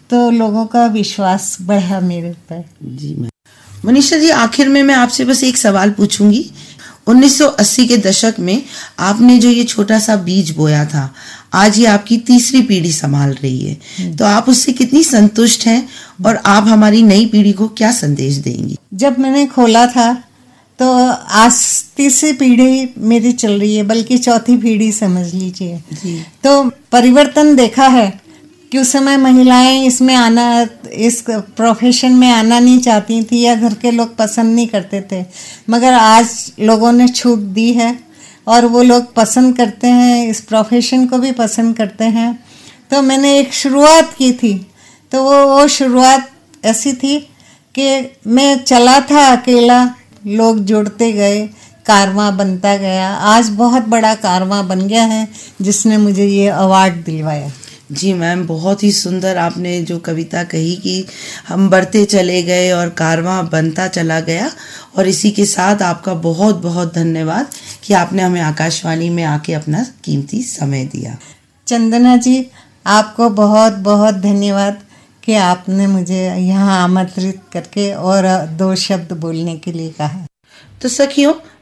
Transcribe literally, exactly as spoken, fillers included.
तो लोगों का विश्वास बढ़ा मेरे पर। जी मैम। मनीषा जी, आखिर में मैं आपसे बस एक सवाल पूछूंगी। उन्नीस सौ अस्सी के दशक में आपने जो ये छोटा सा बीज बोया था, आज ये आपकी तीसरी पीढ़ी संभाल रही है, तो आप उससे कितनी संतुष्ट हैं और आप हमारी नई पीढ़ी को क्या संदेश देंगी? जब मैंने खोला था तो आज तीसरी पीढ़ी मेरी चल रही है, बल्कि चौथी पीढ़ी समझ लीजिए। तो परिवर्तन देखा है कि उस समय महिलाएं इसमें आना, इस प्रोफेशन में आना नहीं चाहती थी या घर के लोग पसंद नहीं करते थे, मगर आज लोगों ने छूट दी है और वो लोग पसंद करते हैं, इस प्रोफेशन को भी पसंद करते हैं। तो मैंने एक शुरुआत की थी, तो वो वो शुरुआत ऐसी थी कि मैं चला था अकेला, लोग जुड़ते गए, कारवां बनता गया। आज बहुत बड़ा कारवां बन गया है जिसने मुझे ये अवार्ड दिलवाया। जी मैम, बहुत ही सुंदर आपने जो कविता कही कि हम बढ़ते चले गए और कारवां बनता चला गया। और इसी के साथ आपका बहुत बहुत धन्यवाद कि आपने हमें आकाशवाणी में आके अपना कीमती समय दिया। चंदना जी, आपको बहुत बहुत धन्यवाद कि आपने मुझे यहाँ आमंत्रित करके और दो शब्द बोलने के लिए कहा। तो सखियों,